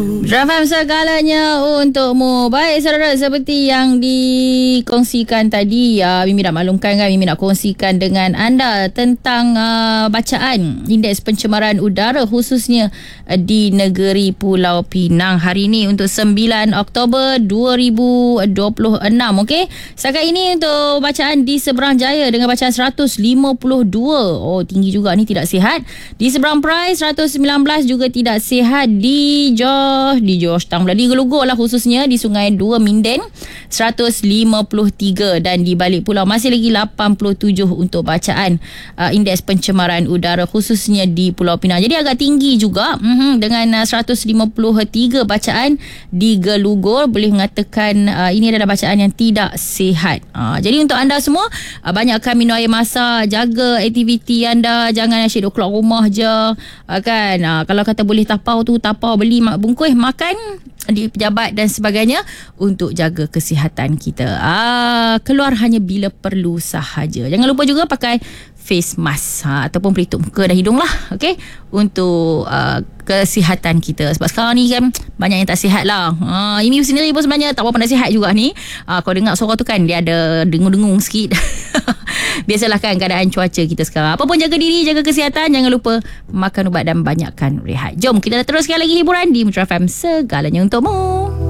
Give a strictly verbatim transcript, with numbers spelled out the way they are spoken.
Rafam segalanya untukmu. Baik saudara, seperti yang dikongsikan tadi, uh, Mimi nak maklumkan kan, Mimi nak kongsikan dengan anda tentang uh, bacaan indeks pencemaran udara khususnya uh, di negeri Pulau Pinang hari ini untuk sembilan Oktober dua ribu dua puluh enam. Okey, setakat ini untuk bacaan di Seberang Jaya dengan bacaan seratus lima puluh dua. Oh, tinggi juga ni, tidak sihat. Di Seberang Perai seratus sembilan belas juga tidak sihat. Di Johor di Johor Tang pula, di Gelugor lah khususnya, di Sungai Dua Minden seratus lima puluh tiga, dan di balik pulau masih lagi lapan puluh tujuh untuk bacaan uh, indeks pencemaran udara khususnya di Pulau Pinang. Jadi agak tinggi juga mm-hmm, dengan uh, seratus lima puluh tiga bacaan di Gelugor. Boleh mengatakan uh, ini adalah bacaan yang tidak sihat. Uh, jadi untuk anda semua, uh, banyakkan minum air masak, jaga aktiviti anda, jangan asyik duduk keluar rumah je, uh, kan. Uh, kalau kata boleh tapau tu tapau, beli bungkus makan di pejabat dan sebagainya untuk jaga kesihatan kita. Ah, keluar hanya bila perlu sahaja. Jangan lupa juga pakai face mask ha, ataupun pelitup muka dan hidung lah, okey, untuk uh, kesihatan kita. Sebab sekarang ni kan banyak yang tak sihat lah. Ha, Imi sendiri pun sebenarnya tak berapa nak sihat juga ni. Ha, kau dengar suara tu kan, dia ada dengung-dengung sikit. Biasalah kan keadaan cuaca kita sekarang. Apa pun, jaga diri, jaga kesihatan. Jangan lupa makan ubat dan banyakkan rehat. Jom kita teruskan lagi hiburan di Metro F M, segalanya untukmu.